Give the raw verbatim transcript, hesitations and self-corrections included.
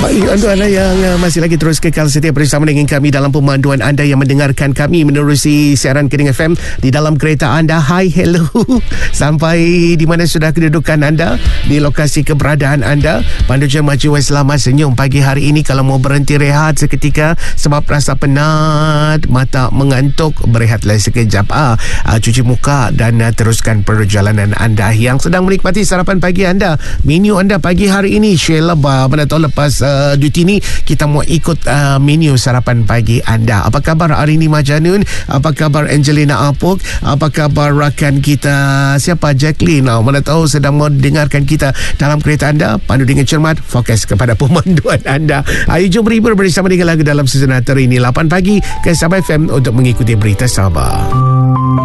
Baik, anda yang masih lagi terus kekal setia bersama dengan kami dalam pemanduan anda yang mendengarkan kami menerusi siaran Kening F M di dalam kereta anda. Hai, hello. Sampai di mana sudah kedudukan anda, di lokasi keberadaan anda. Pandu Maju selamat senyum pagi hari ini. Kalau mau berhenti rehat seketika sebab rasa penat, mata mengantuk, berehatlah sekejap. Ah, ah, cuci muka dan ah, teruskan perjalanan anda yang sedang menikmati sarapan pagi anda. Menu anda pagi hari ini, Sheila, mana tahu lepas uh, duty ni kita mau ikut uh, menu sarapan pagi anda. Apa khabar Arini Majanun? Apa khabar Angelina Apok? Apa khabar rakan kita siapa, Jacqueline? Oh, mana tahu sedang mendengarkan kita dalam kereta anda. Pandu dengan cermat, fokus kepada pemanduan anda. Ayo jom berhibur bersama dengan lagu dalam sejenak hari ini lapan pagi ke Sabah F M untuk mengikuti berita Sabah.